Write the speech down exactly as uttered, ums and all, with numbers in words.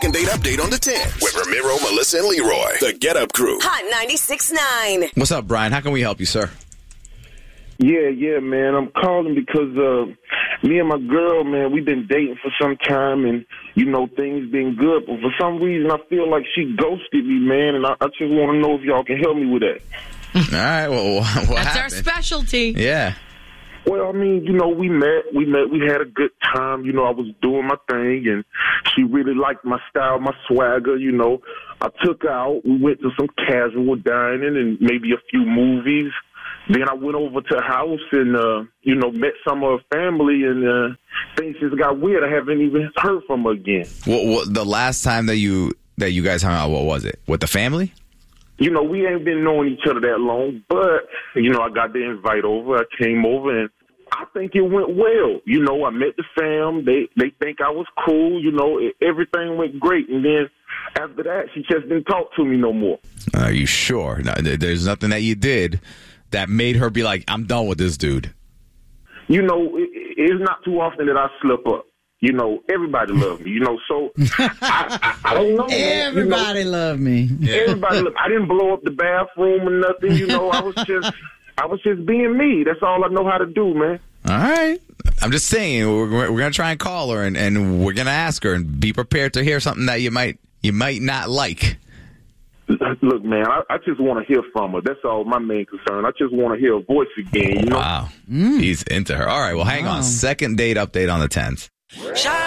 second date update on the tenth with Ramiro, Melissa, and Leroy. The Get Up Crew. Hot ninety-six point nine. What's up, Brian? How can we help you, sir? Yeah, yeah, man. I'm calling because uh, me and my girl, man, we've been dating for some time, and, you know, things been good. But for some reason, I feel like she ghosted me, man, and I, I just want to know if y'all can help me with that. All right, well, what That's happened? our specialty. Yeah. Well, I mean, you know, we met, we met, we had a good time. You know, I was doing my thing, and she really liked my style, my swagger, you know. I took her out. We went to some casual dining and maybe a few movies. Then I went over to her house and, uh, you know, met some of her family, and uh, things just got weird. I haven't even heard from her again. What, what, the last time that you that you guys hung out, what was it? With the family? You know, we ain't been knowing each other that long, but, you know, I got the invite over. I came over, and I think it went well. You know, I met the fam. They they think I was cool. You know, it, everything went great. And then after that, she just didn't talk to me no more. Are you sure? No, there's nothing that you did that made her be like, I'm done with this dude. You know, it, it's not too often that I slip up. You know, everybody loves me. You know, so I, I, I don't know. Everybody you know, love me. Everybody love. I didn't blow up the bathroom or nothing. You know, I was just, I was just being me. That's all I know how to do, man. All right. I'm just saying, we're, we're going to try and call her, and, and we're going to ask her, and be prepared to hear something that you might you might not like. Look, man, I, I just want to hear from her. That's all my main concern. I just want to hear her voice again. You know? Wow. Mm. He's into her. All right, well, hang wow. on. Second date update on the tenth.